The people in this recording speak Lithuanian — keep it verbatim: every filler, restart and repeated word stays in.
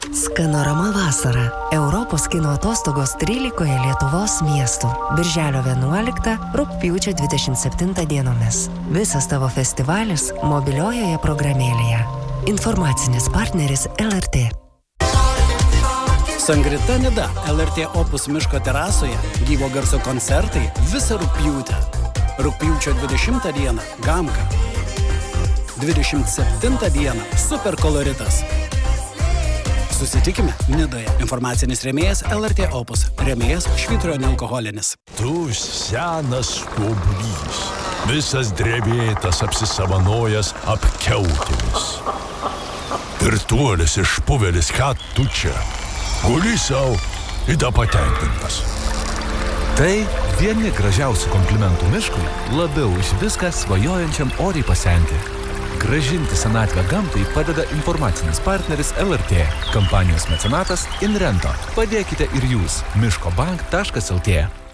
Skanorama vasara. Europos kino atostogos trylikoje Lietuvos miestų. Birželio vienuoliktą, rugpjūčio dvidešimt septintą dienomis. Visas tavo festivalis mobiliojoje programėlėje. Informacinis partneris L R T. Sangrita Nida, L R T Opus miško terasoje, gyvo garso koncertai visą rugpjūtę. Rugpjūčio dvidešimtą dieną Gamka. dvidešimt septintą dieną Super koloritas. Susitikime Nidoje. Informacinis rėmėjas L R T Opus. Rėmėjas Švyturio nealkoholinis. Tu senas stuoblys, visas drevėtas apsisavanojęs apkiautėmis. Pirtuolis išpuvelis, ką tu čia? Guli sau, įda patenkintas. Tai vieni gražiausių komplimentų miškui, labiau už viską svajojančiam oriai pasenti. Gražinti senatvę gamtai padeda informacinis partneris L R T. Kampanijos mecenatas Inrento. Padėkite ir jūs. miškobank taškas L T.